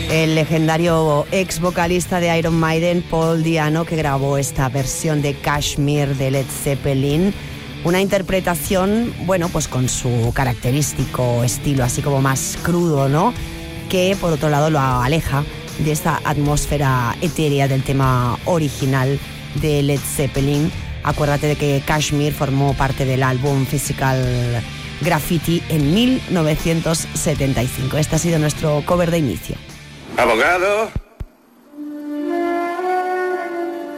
el legendario ex vocalista de Iron Maiden, Paul Di'Anno, que grabó esta versión de Kashmir de Led Zeppelin. Una interpretación, bueno, pues con su característico estilo así como más crudo, ¿no? Que por otro lado lo aleja de esta atmósfera etérea del tema original de Led Zeppelin. Acuérdate de que Kashmir formó parte del álbum Physical Graffiti en 1975. Este ha sido nuestro cover de inicio. Abogado.